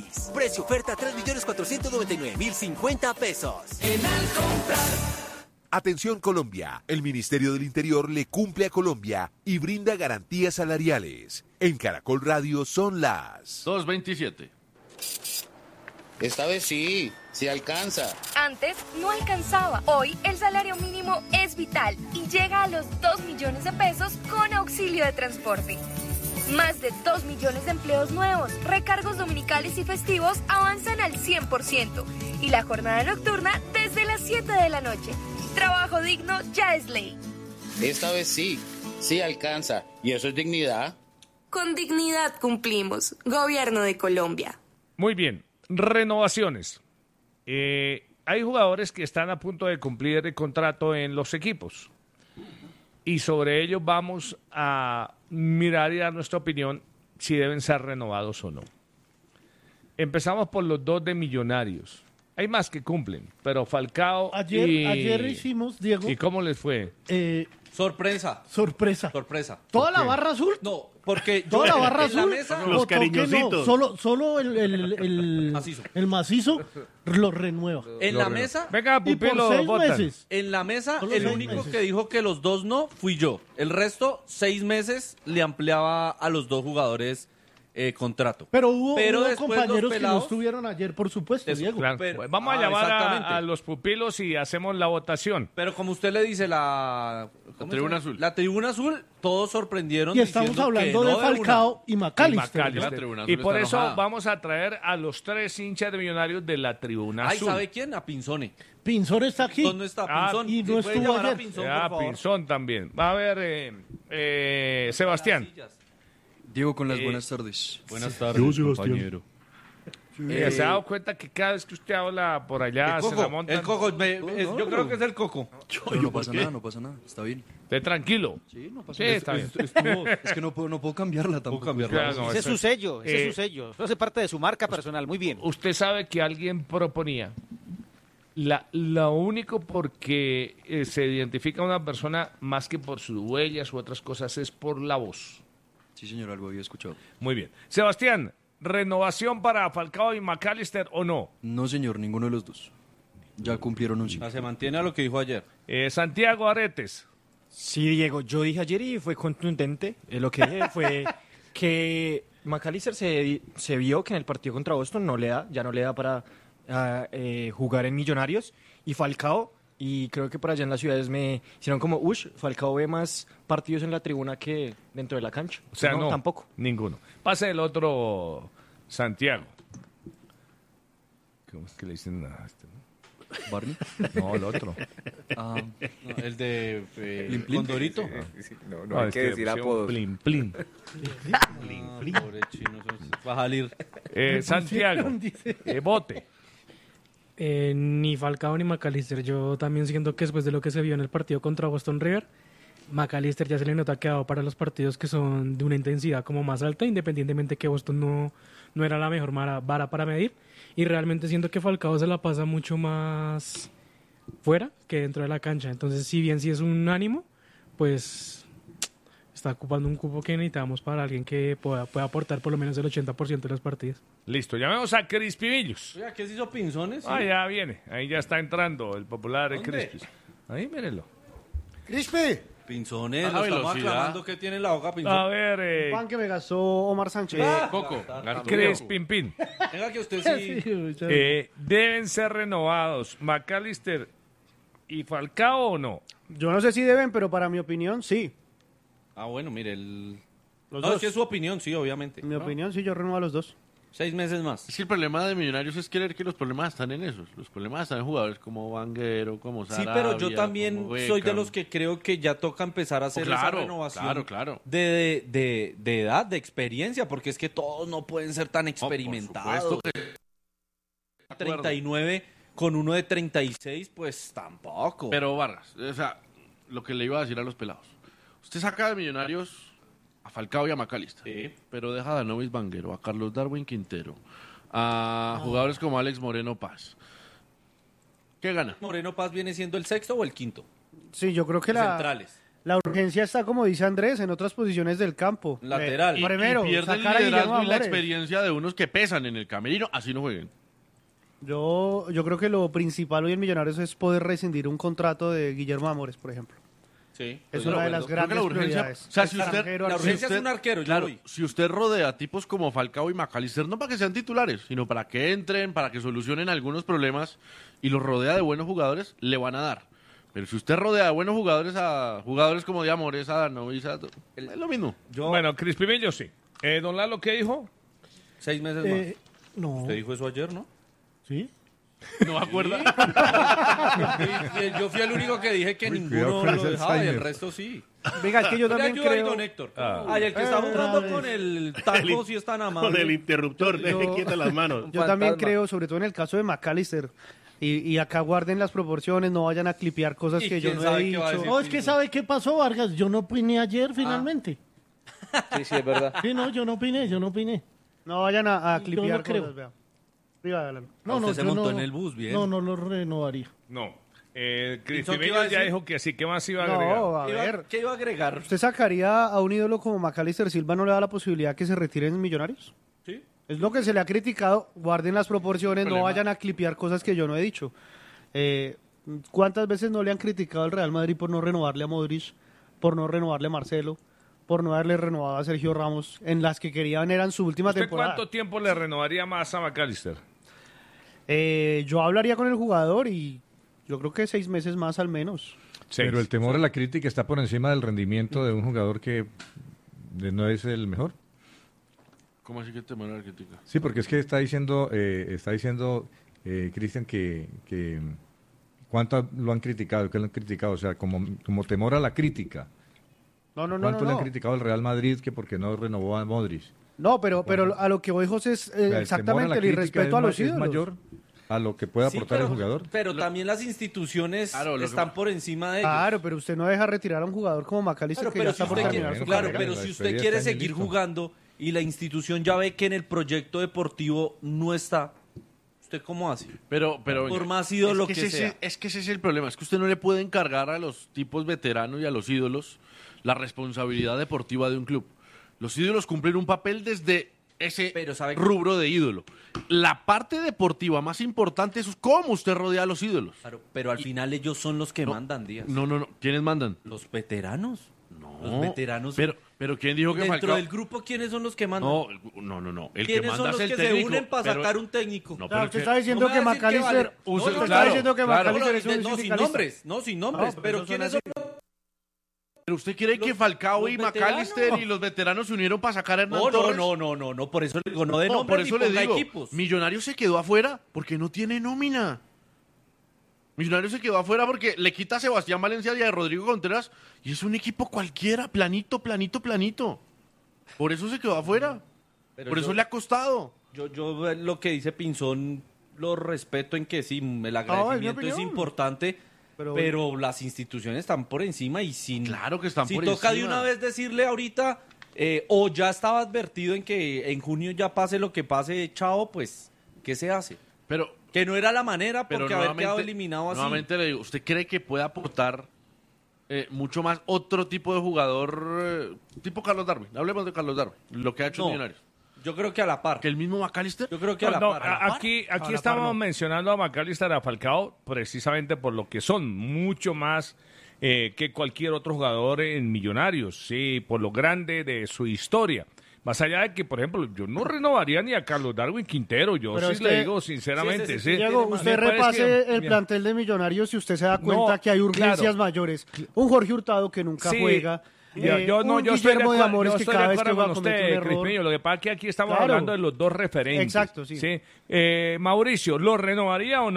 gratis. Precio oferta 3.499.050 pesos. En Alcomprar. Atención Colombia, el Ministerio del Interior le cumple a Colombia y brinda garantías salariales. En Caracol Radio son las 2:27. Esta vez sí alcanza. Antes no alcanzaba. Hoy el salario mínimo es vital y llega a los 2 millones de pesos con auxilio de transporte. Más de 2 millones de empleos nuevos, recargos dominicales y festivos avanzan al 100% y la jornada nocturna desde las 7 de la noche. Trabajo digno ya es ley. Esta vez sí alcanza. ¿Y eso es dignidad? Con dignidad cumplimos. Gobierno de Colombia. Muy bien. Renovaciones. Hay jugadores que están a punto de cumplir el contrato en los equipos. Y sobre ello vamos a mirar y dar nuestra opinión si deben ser renovados o no. Empezamos por los 2 de Millonarios. Hay más que cumplen, pero Falcao ayer hicimos, Diego. ¿Y cómo les fue? Sorpresa. ¿Toda la barra azul? No, porque toda la barra azul. La mesa, los cariñositos. No, solo el macizo lo renueva. En la mesa. Venga, Pupilo, y por 6 meses. En la mesa, el único que dijo que los 2 no fui yo. El resto, 6 meses le ampliaba a los 2 jugadores contrato. Pero hubo después compañeros que no estuvieron ayer, por supuesto, Diego. Claro. Pues vamos a llamar a los pupilos y hacemos la votación. Pero como usted le dice, la tribuna azul. La tribuna azul, todos sorprendieron. Y estamos hablando de Falcao y McAllister. Y por eso vamos a traer a los 3 hinchas de Millonarios de la tribuna azul. ¿Sabe quién? A Pinzone. Pinzón está aquí. ¿Dónde está Pinzón? Y no estuvo ayer. Pinzón también. Va a ver, Sebastián. Diego, con las buenas tardes. Buenas tardes, compañero. ¿Se ha dado cuenta que cada vez que usted habla por allá se la montan? El coco, yo creo que es el coco. No pasa nada, está bien. Esté tranquilo. Sí, no pasa Sí, nada. está bien. Es que no puedo cambiarla tampoco. Claro, Ese es su sello, eso hace parte de su marca personal, muy bien. Usted sabe que alguien proponía, lo único porque se identifica a una persona más que por sus huellas u otras cosas es por la voz. Sí, señor, algo había escuchado. Muy bien. Sebastián, ¿renovación para Falcao y McAllister o no? No, señor, ninguno de los dos. Ya cumplieron un ciclo. Se mantiene a lo que dijo ayer. Santiago Aretes. Sí, Diego, yo dije ayer y fue contundente. Lo que dije fue que McAllister se vio que en el partido contra Boston ya no le da para jugar en Millonarios. Y Falcao, y creo que por allá en las ciudades me hicieron como, Falcao ve más partidos en la tribuna que dentro de la cancha. O sea, no, tampoco. Ninguno. Pase el otro, Santiago. ¿Cómo es que le dicen a este? ¿Barney? No, el otro. No, el de Condorito. No hay que decir apodos. Plin, plin. Pobre chino, va a salir. Santiago, Bote. Ni Falcao ni McAllister. Yo también siento que después de lo que se vio en el partido contra Boston River, McAllister ya se le nota que ha dado para los partidos que son de una intensidad como más alta, independientemente que Boston no era la mejor vara para medir. Y realmente siento que Falcao se la pasa mucho más fuera que dentro de la cancha. Entonces, si bien sí es un ánimo, pues está ocupando un cupo que necesitamos para alguien que pueda aportar por lo menos el 80% de los partidos. Listo, llamemos a Crispivillos. Oiga, ¿qué se hizo Pinzones? Ah, ya viene. Ahí ya está entrando el popular Crispis. Ahí, mírenlo. ¡Crispi! Pinzones, lo estamos aclamando que tiene la boca Pinzones. A ver, Un pan que me gastó Omar Sánchez. Coco. Crispimpín. Venga que usted sí. ¿Deben ser renovados McAllister y Falcao o no? Yo no sé si deben, pero para mi opinión, sí. Ah, bueno, mire, Los no, dos. es que es su opinión, sí, obviamente. En mi opinión, sí, yo renuevo a los dos. 6 meses más. Es que el problema de Millonarios es creer que los problemas están en esos. Los problemas están en jugadores como Vanguero, como Sarabia. Sí, pero yo también soy de los que creo que ya toca empezar a hacer esa renovación de edad, de experiencia, porque es que todos no pueden ser tan experimentados. 39 con uno de 36, pues tampoco. Pero Vargas, o sea, lo que le iba a decir a los pelados. Usted saca de Millonarios a Falcao y a McAllister, pero deja a Danovis Vanguero, a Carlos Darwin Quintero, a jugadores como Alex Moreno Paz. ¿Qué gana? ¿Moreno Paz viene siendo el sexto o el quinto? Sí, yo creo que centrales. La urgencia está, como dice Andrés, en otras posiciones del campo. Lateral. Primero, y pierde el sacar a Guillermo liderazgo y la Amores. experiencia de unos que pesan en el camerino, así no jueguen. Yo creo que lo principal hoy en Millonarios es poder rescindir un contrato de Guillermo Amores, por ejemplo. Sí, es una de las grandes la urgencia, prioridades. o sea, si usted, la urgencia es un arquero, claro, yo voy. si usted rodea a tipos como Falcao y McAllister, no para que sean titulares, sino para que entren, para que solucionen algunos problemas, y los rodea de buenos jugadores, le van a dar. Pero si usted rodea de buenos jugadores a jugadores como de Amores, a Danovis, es lo mismo. Bueno, Crispimillo sí. Don Lalo, ¿qué dijo? 6 meses más. No. Usted dijo eso ayer, ¿no? ¿Sí? ¿No me acuerda? Yo fui el único que dije que ninguno lo dejaba y el resto sí. Venga, es que yo también creo... Don Héctor. Ay, el que está jugando con el taco sí es tan amable. Con el interruptor, deje quietas las manos. Yo también creo, sobre todo en el caso de McAllister, y acá guarden las proporciones, no vayan a clipear cosas que yo no he dicho. No, es que ¿sabe qué pasó, Vargas? Yo no opiné ayer, finalmente. Sí, es verdad. Sí, no, yo no opiné. No vayan a clipear Yo no creo. cosas, vea. Arriba, Alan. Usted se montó en el bus, bien. No lo renovaría. No. ¿qué iba Crispimillo a ya decir? dijo que sí. ¿Qué más iba a agregar? No, a ver. ¿Qué iba a agregar? ¿Usted sacaría a un ídolo como McAllister Silva, no le da la posibilidad que se retiren en Millonarios? Sí. Es lo que se le ha criticado. Guarden las proporciones, no vayan a clipear cosas que yo no he dicho. ¿Cuántas veces no le han criticado al Real Madrid por no renovarle a Modric, por no renovarle a Marcelo, por no haberle renovado a Sergio Ramos, en las que querían eran su última ¿Usted temporada? cuánto tiempo le renovaría más a McAllister? Yo hablaría con el jugador y yo creo que 6 meses más al menos. Pero el temor a la crítica está por encima del rendimiento de un jugador que no es el mejor. ¿Cómo así que temor a la crítica? Sí, porque es que está diciendo Cristian que cuánto lo han criticado, que lo han criticado, o sea, como temor a la crítica. No. ¿Cuánto le han criticado al Real Madrid que porque no renovó a Modric? No, pero a lo que voy, José, es exactamente el irrespeto a los ídolos. Es mayor a lo que puede aportar el jugador. Pero también las instituciones están por encima de ellos. Claro, pero usted no deja retirar a un jugador como McAllister que ya está por terminar su carrera. Pero si usted quiere seguir jugando y la institución ya ve que en el proyecto deportivo no está, ¿usted cómo hace? Pero por más ídolo que sea. Es que ese es el problema, es que usted no le puede encargar a los tipos veteranos y a los ídolos la responsabilidad deportiva de un club. Los ídolos cumplen un papel desde ese rubro de ídolo. La parte deportiva más importante es cómo usted rodea a los ídolos. Claro, pero al final ellos son los que mandan, Díaz. No. ¿Quiénes mandan? Los veteranos. No. Los veteranos. Pero ¿quién dijo que dentro Falcao? del grupo, ¿quiénes son los que mandan? No. El que ¿Quiénes manda son los es el que técnico. se unen para sacar un técnico? No, Claro, pero usted está diciendo que McAllister... Usted está diciendo que McAllister es un sin sindicalista. nombres. No, sin nombres. Pero ¿quiénes son? ¿Pero usted cree que Falcao y McAllister y los veteranos se unieron para sacar a Hernán Torres? No, por eso le digo, no de nombre por eso ni le ponga digo, equipos. Millonarios se quedó afuera porque no tiene nómina. Millonarios se quedó afuera porque le quita a Sebastián Valencia y a Rodrigo Contreras y es un equipo cualquiera, planito. Por eso se quedó afuera. Por eso le ha costado. Yo lo que dice Pinzón lo respeto en que sí, el agradecimiento es importante. Pero las instituciones están por encima y Claro que están por encima. Si toca de encima. una vez decirle ahorita, o ya estaba advertido en que en junio ya pase lo que pase, chao, pues, ¿qué se hace? Pero que no era la manera porque haber nuevamente- quedado eliminado así. Nuevamente le digo, ¿usted cree que puede aportar mucho más otro tipo de jugador tipo Carlos Darwin? Hablemos de Carlos Darwin, lo que ha hecho No. Millonarios. Yo creo que a la par. ¿Que el mismo McAllister? Yo creo que a la par. Aquí estamos mencionando a McAllister, a Falcao, precisamente por lo que son, mucho más que cualquier otro jugador en Millonarios, sí, por lo grande de su historia. Más allá de que, por ejemplo, yo no renovaría ni a Carlos Darwin Quintero, yo Pero sí es le que- digo sinceramente. Sí, Diego, usted Me parece repase que- el mira, plantel de Millonarios y usted se da cuenta No, que hay urgencias claro. mayores. Un Jorge Hurtado que nunca Sí. juega. Yo estoy de un Guillermo de acuerdo, Amores yo que estoy cada de vez que acuerdo juega con comete un usted, error. Crispinillo. Lo que pasa es que aquí estamos Claro. hablando de los dos referentes. Exacto, sí. Mauricio, ¿lo renovaría o no?